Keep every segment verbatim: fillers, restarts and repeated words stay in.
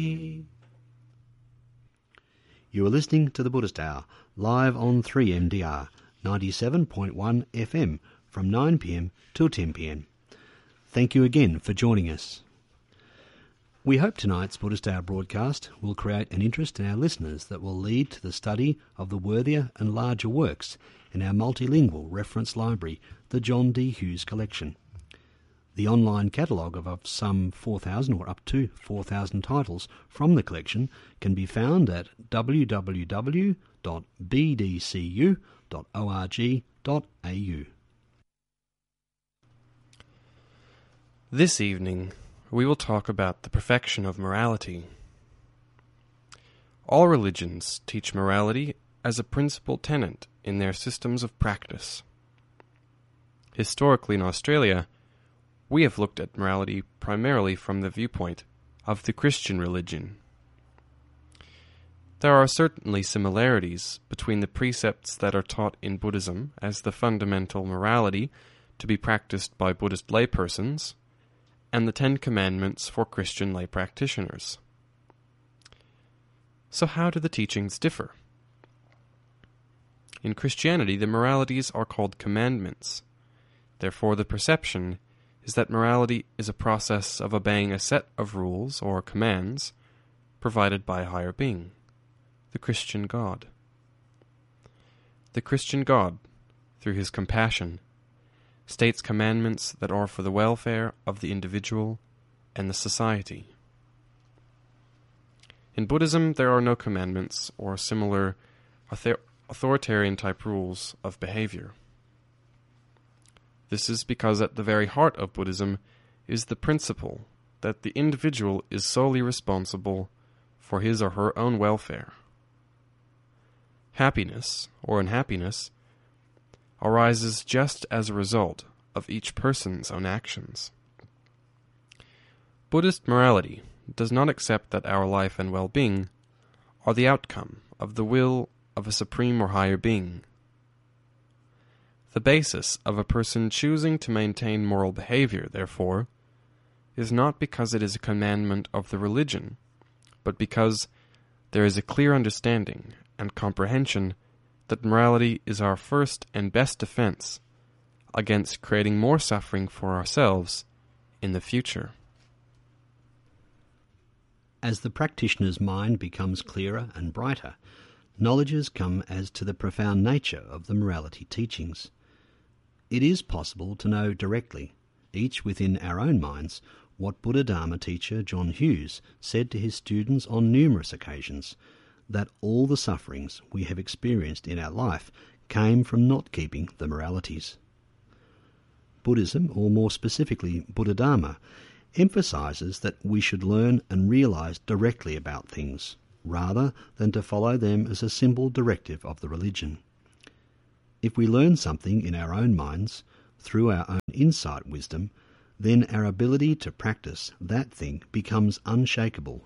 You are listening to the Buddhist Hour, live on three M D R, ninety-seven point one F M, from nine p m till ten p m. Thank you again for joining us. We hope tonight's Buddhist Hour broadcast will create an interest in our listeners that will lead to the study of the worthier and larger works in our multilingual reference library, the John D. Hughes Collection. The online catalogue of, of some four thousand or up to four thousand titles from the collection can be found at w w w dot b d c u dot org dot a u. This evening, we will talk about the perfection of morality. All religions teach morality as a principal tenet in their systems of practice. Historically in Australia, we have looked at morality primarily from the viewpoint of the Christian religion. There are certainly similarities between the precepts that are taught in Buddhism as the fundamental morality to be practiced by Buddhist laypersons, and the Ten Commandments for Christian lay practitioners. So how do the teachings differ? In Christianity, the moralities are called commandments. Therefore, the perception is that morality is a process of obeying a set of rules or commands provided by a higher being, the Christian God. The Christian God, through his compassion, states commandments that are for the welfare of the individual and the society. In Buddhism, there are no commandments or similar author- authoritarian-type rules of behavior. This is because at the very heart of Buddhism is the principle that the individual is solely responsible for his or her own welfare. Happiness, or unhappiness, arises just as a result of each person's own actions. Buddhist morality does not accept that our life and well-being are the outcome of the will of a supreme or higher being. The basis of a person choosing to maintain moral behavior, therefore, is not because it is a commandment of the religion, but because there is a clear understanding and comprehension that morality is our first and best defense against creating more suffering for ourselves in the future. As the practitioner's mind becomes clearer and brighter, knowledges come as to the profound nature of the morality teachings. It is possible to know directly, each within our own minds, what Buddha Dharma teacher John Hughes said to his students on numerous occasions, that all the sufferings we have experienced in our life came from not keeping the moralities. Buddhism, or more specifically Buddha Dharma, emphasizes that we should learn and realize directly about things, rather than to follow them as a simple directive of the religion. If we learn something in our own minds, through our own insight wisdom, then our ability to practice that thing becomes unshakable.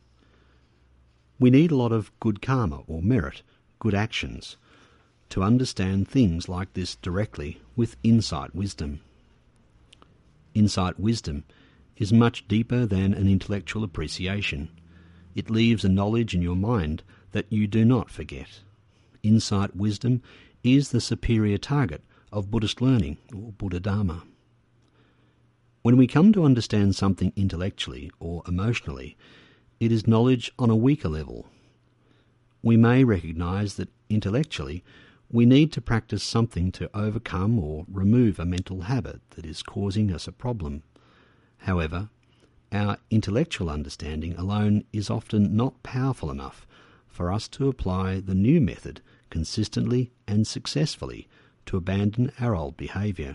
We need a lot of good karma or merit, good actions, to understand things like this directly with insight wisdom. Insight wisdom is much deeper than an intellectual appreciation. It leaves a knowledge in your mind that you do not forget. Insight wisdom is the superior target of Buddhist learning, or Buddha Dharma. When we come to understand something intellectually or emotionally, it is knowledge on a weaker level. We may recognize that intellectually we need to practice something to overcome or remove a mental habit that is causing us a problem. However, our intellectual understanding alone is often not powerful enough for us to apply the new method consistently and successfully to abandon our old behaviour.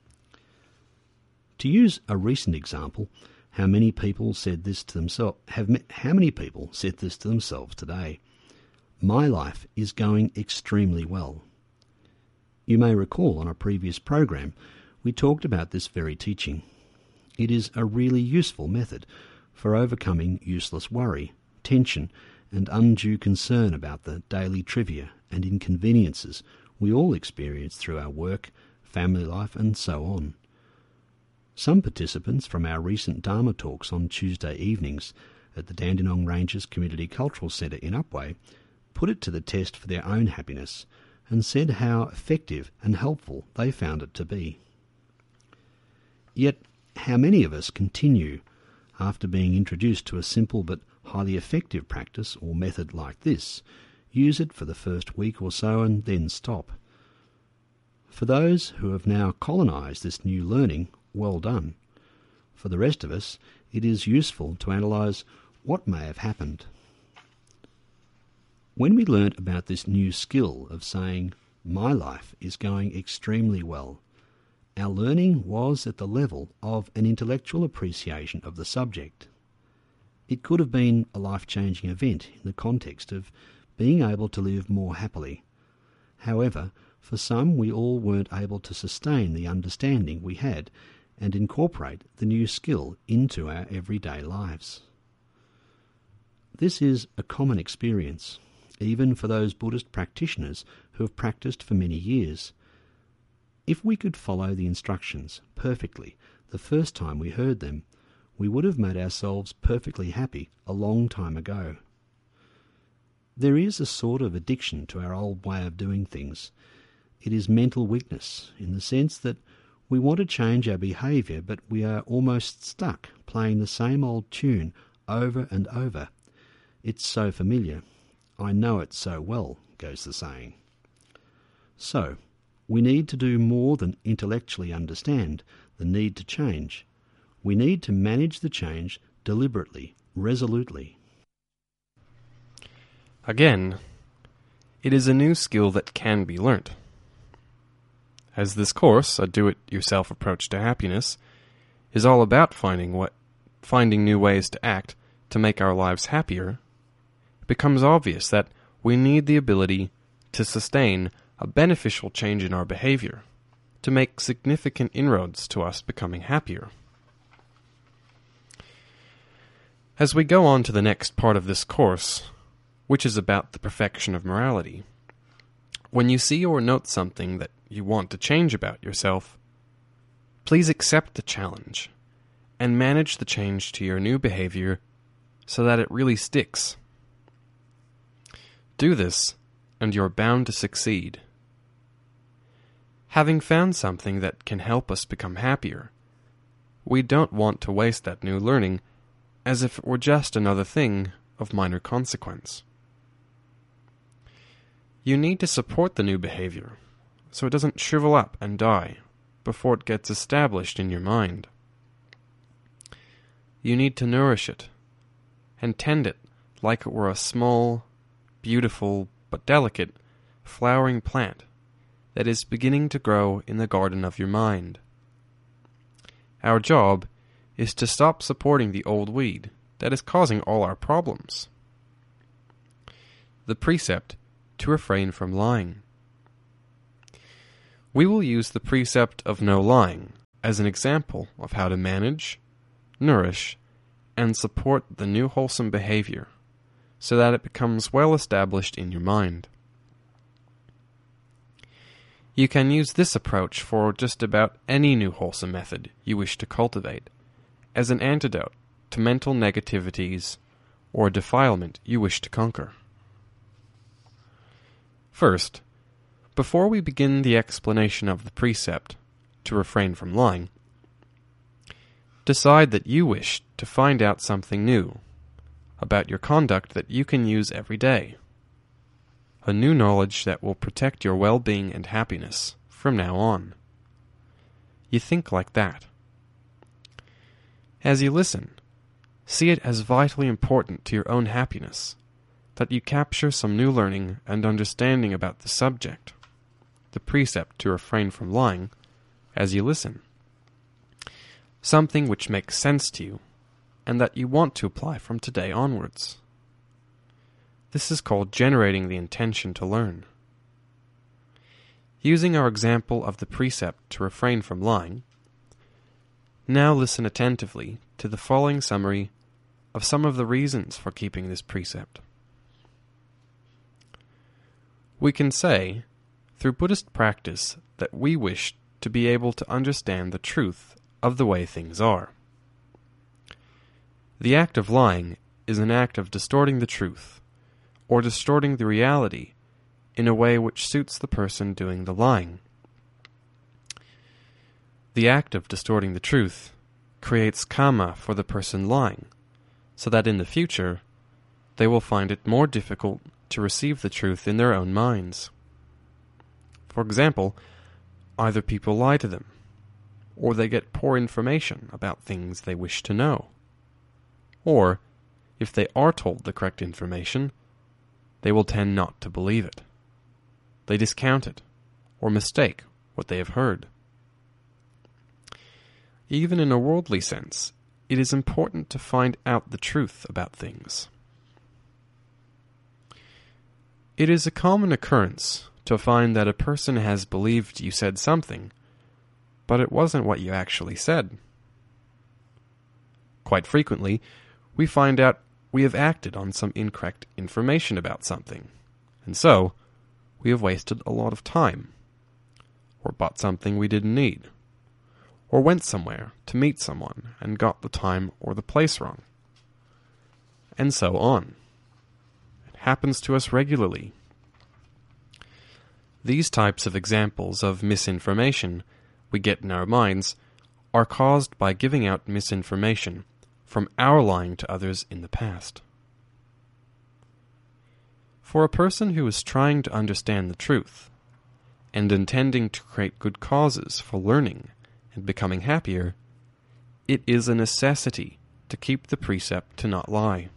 To use a recent example, how many people said this to themselves? Have how many people said this to themselves today? My life is going extremely well. You may recall on a previous program we talked about this very teaching. It is a really useful method for overcoming useless worry, tension, and undue concern about the daily trivia and inconveniences we all experience through our work, family life, and so on. Some participants from our recent Dharma talks on Tuesday evenings at the Dandenong Ranges Community Cultural Centre in Upwey put it to the test for their own happiness and said how effective and helpful they found it to be. Yet, how many of us continue, after being introduced to a simple but highly effective practice or method like this, use it for the first week or so and then stop? For those who have now colonised this new learning, well done. For the rest of us, it is useful to analyse what may have happened. When we learnt about this new skill of saying, "My life is going extremely well," our learning was at the level of an intellectual appreciation of the subject. It could have been a life-changing event in the context of being able to live more happily. However, for some we all weren't able to sustain the understanding we had and incorporate the new skill into our everyday lives. This is a common experience, even for those Buddhist practitioners who have practiced for many years. If we could follow the instructions perfectly the first time we heard them, we would have made ourselves perfectly happy a long time ago. There is a sort of addiction to our old way of doing things. It is mental weakness, in the sense that we want to change our behaviour, but we are almost stuck playing the same old tune over and over. It's so familiar. I know it so well, goes the saying. So, we need to do more than intellectually understand the need to change. We need to manage the change deliberately, resolutely. Again, it is a new skill that can be learnt. As this course, a do-it-yourself approach to happiness, is all about finding what, finding new ways to act to make our lives happier, it becomes obvious that we need the ability to sustain a beneficial change in our behavior, to make significant inroads to us becoming happier. As we go on to the next part of this course, which is about the perfection of morality, when you see or note something that you want to change about yourself, please accept the challenge and manage the change to your new behavior so that it really sticks. Do this, and you're bound to succeed. Having found something that can help us become happier, we don't want to waste that new learning as if it were just another thing of minor consequence. You need to support the new behavior so it doesn't shrivel up and die before it gets established in your mind. You need to nourish it and tend it like it were a small, beautiful, but delicate, flowering plant that is beginning to grow in the garden of your mind. Our job is to stop supporting the old weed that is causing all our problems. The precept to refrain from lying. We will use the precept of no lying as an example of how to manage, nourish, and support the new wholesome behavior so that it becomes well established in your mind. You can use this approach for just about any new wholesome method you wish to cultivate as an antidote to mental negativities or defilement you wish to conquer. First, before we begin the explanation of the precept to refrain from lying, decide that you wish to find out something new about your conduct that you can use every day, a new knowledge that will protect your well-being and happiness from now on. You think like that. As you listen, see it as vitally important to your own happiness that you capture some new learning and understanding about the subject, the precept to refrain from lying, as you listen. Something which makes sense to you and that you want to apply from today onwards. This is called generating the intention to learn. Using our example of the precept to refrain from lying, now listen attentively to the following summary of some of the reasons for keeping this precept. We can say, through Buddhist practice, that we wish to be able to understand the truth of the way things are. The act of lying is an act of distorting the truth, or distorting the reality in a way which suits the person doing the lying. The act of distorting the truth creates karma for the person lying, so that in the future they will find it more difficult to receive the truth in their own minds. For example, either people lie to them, or they get poor information about things they wish to know. Or, if they are told the correct information, they will tend not to believe it. They discount it, or mistake what they have heard. Even in a worldly sense, it is important to find out the truth about things. It is a common occurrence to find that a person has believed you said something, but it wasn't what you actually said. Quite frequently, we find out we have acted on some incorrect information about something, and so we have wasted a lot of time, or bought something we didn't need, or went somewhere to meet someone and got the time or the place wrong, and so on. It happens to us regularly. These types of examples of misinformation we get in our minds are caused by giving out misinformation from our lying to others in the past. For a person who is trying to understand the truth and intending to create good causes for learning and becoming happier, it is a necessity to keep the precept to not lie.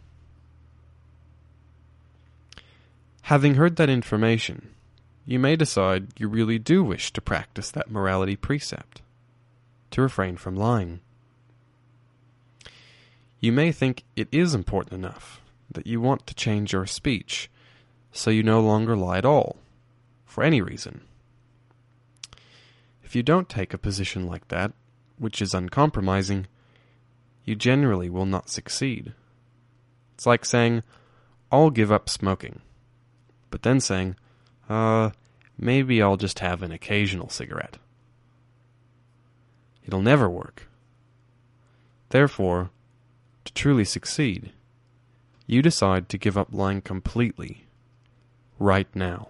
Having heard that information, you may decide you really do wish to practice that morality precept, to refrain from lying. You may think it is important enough that you want to change your speech so you no longer lie at all, for any reason. If you don't take a position like that, which is uncompromising, you generally will not succeed. It's like saying, I'll give up smoking, but then saying, uh, maybe I'll just have an occasional cigarette. It'll never work. Therefore, to truly succeed, you decide to give up lying completely, right now.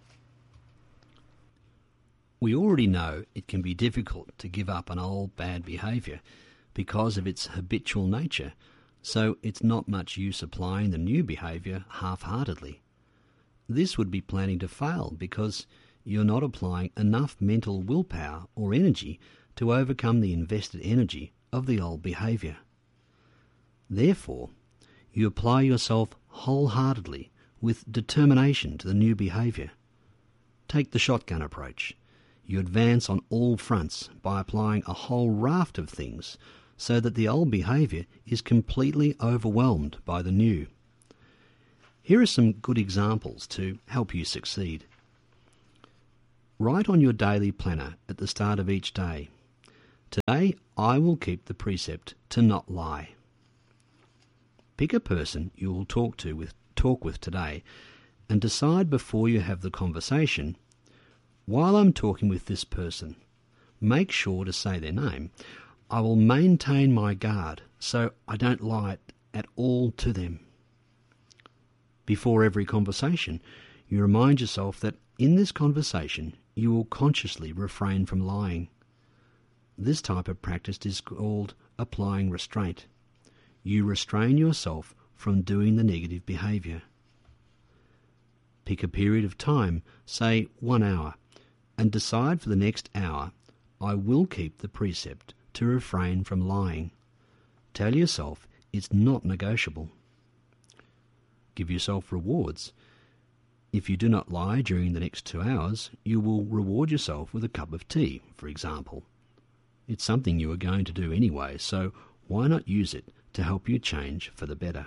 We already know it can be difficult to give up an old bad behaviour because of its habitual nature, so it's not much use applying the new behaviour half-heartedly. This would be planning to fail because you're not applying enough mental willpower or energy to overcome the invested energy of the old behaviour. Therefore, you apply yourself wholeheartedly with determination to the new behaviour. Take the shotgun approach. You advance on all fronts by applying a whole raft of things so that the old behaviour is completely overwhelmed by the new. Here are some good examples to help you succeed. Write on your daily planner at the start of each day, "Today I will keep the precept to not lie." Pick a person you will talk to with talk with today and decide before you have the conversation, while I'm talking with this person, make sure to say their name. I will maintain my guard so I don't lie at all to them. Before every conversation, you remind yourself that in this conversation you will consciously refrain from lying. This type of practice is called applying restraint. You restrain yourself from doing the negative behaviour. Pick a period of time, say one hour, and decide for the next hour, I will keep the precept to refrain from lying. Tell yourself it's not negotiable. Give yourself rewards. If you do not lie during the next two hours, you will reward yourself with a cup of tea, for example. It's something you are going to do anyway, so why not use it to help you change for the better?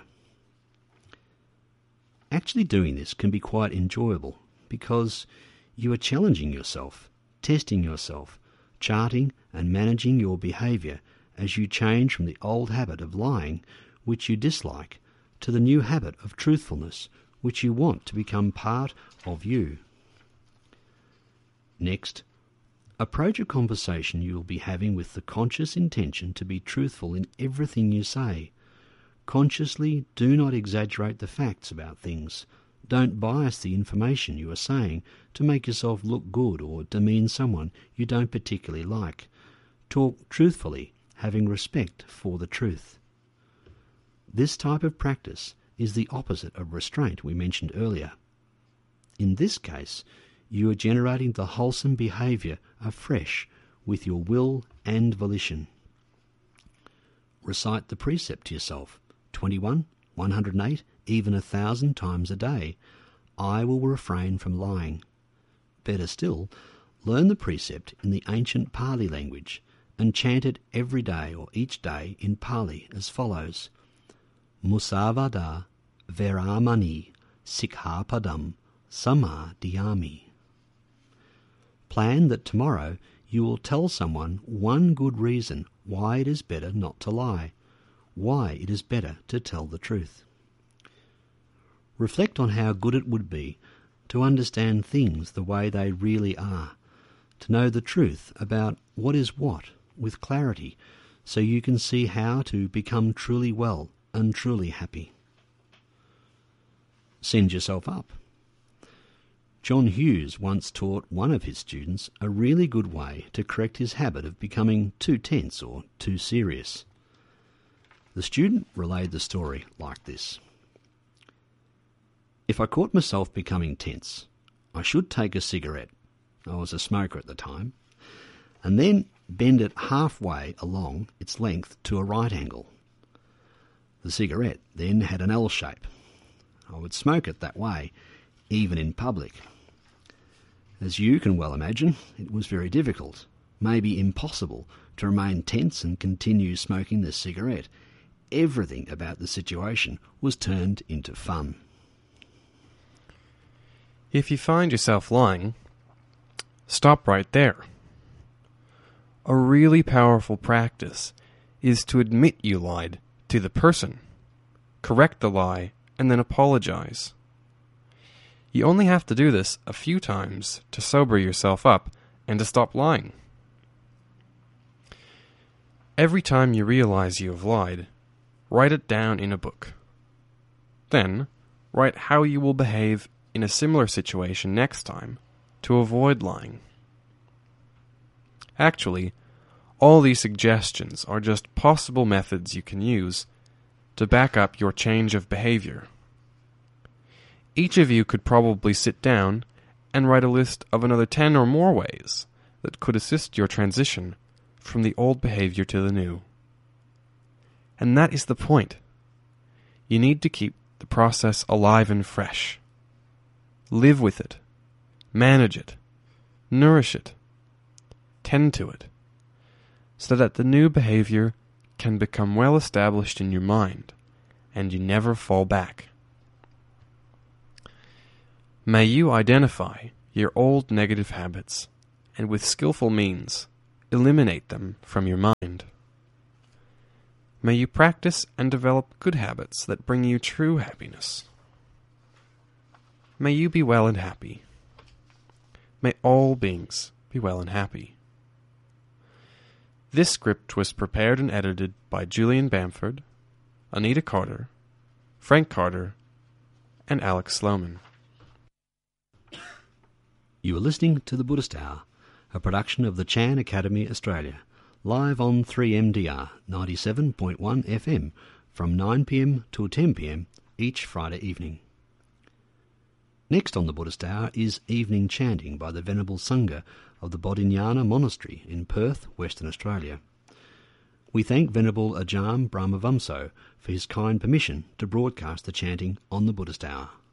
Actually doing this can be quite enjoyable because you are challenging yourself, testing yourself, charting and managing your behaviour as you change from the old habit of lying, which you dislike, to the new habit of truthfulness, which you want to become part of you. Next, approach a conversation you will be having with the conscious intention to be truthful in everything you say. Consciously do not exaggerate the facts about things. Don't bias the information you are saying to make yourself look good or demean someone you don't particularly like. Talk truthfully, having respect for the truth. This type of practice is the opposite of restraint we mentioned earlier. In this case, you are generating the wholesome behaviour afresh with your will and volition. Recite the precept to yourself, twenty-one, one hundred eight, even a thousand times a day. I will refrain from lying. Better still, learn the precept in the ancient Pali language and chant it every day or each day in Pali as follows. Musavada Veramani Sikhapadam Samadhiyami. Plan that tomorrow you will tell someone one good reason why it is better not to lie, why it is better to tell the truth. Reflect on how good it would be to understand things the way they really are, to know the truth about what is what with clarity, so you can see how to become truly well and truly happy. Send yourself up. John Hughes once taught one of his students a really good way to correct his habit of becoming too tense or too serious. The student relayed the story like this. If I caught myself becoming tense, I should take a cigarette, I was a smoker at the time, and then bend it halfway along its length to a right angle. The cigarette then had an L shape. I would smoke it that way, even in public. As you can well imagine, it was very difficult, maybe impossible, to remain tense and continue smoking the cigarette. Everything about the situation was turned into fun. If you find yourself lying, stop right there. A really powerful practice is to admit you lied to the person, correct the lie, and then apologize. You only have to do this a few times to sober yourself up and to stop lying. Every time you realize you have lied, write it down in a book. Then, write how you will behave in a similar situation next time to avoid lying. Actually, all these suggestions are just possible methods you can use to back up your change of behavior. Each of you could probably sit down and write a list of another ten or more ways that could assist your transition from the old behavior to the new. And that is the point. You need to keep the process alive and fresh. Live with it. Manage it. Nourish it. Tend to it. So that the new behavior can become well established in your mind and you never fall back. May you identify your old negative habits and with skillful means eliminate them from your mind. May you practice and develop good habits that bring you true happiness. May you be well and happy. May all beings be well and happy. This script was prepared and edited by Julian Bamford, Anita Carter, Frank Carter, and Alex Sloman. You are listening to The Buddhist Hour, a production of the Chan Academy Australia, live on three M D R ninety-seven point one F M from nine p m till ten p m each Friday evening. Next on The Buddhist Hour is evening chanting by the Venerable Sangha of the Bodhinyana Monastery in Perth, Western Australia. We thank Venerable Ajahn Brahmavamso for his kind permission to broadcast the chanting on The Buddhist Hour.